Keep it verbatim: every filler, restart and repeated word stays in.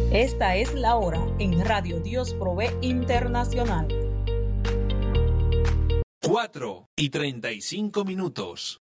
Esta es la hora en Radio Dios Provee Internacional. cuatro y treinta y cinco minutos.